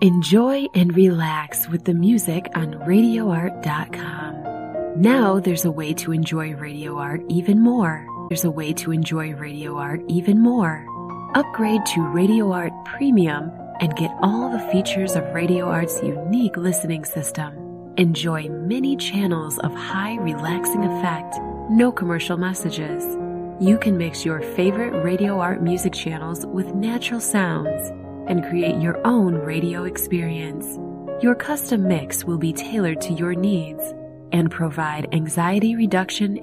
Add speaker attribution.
Speaker 1: Enjoy and relax with the music on RadioArt.com. Now there's a way to enjoy Radio Art even more. Upgrade to Radio Art Premium and get all the features of Radio Art's unique listening system. Enjoy many channels of high relaxing effect, no commercial messages. You can mix your favorite Radio Art music channels with natural sounds and create your own radio experience. Your custom mix will be tailored to your needs and provide anxiety reduction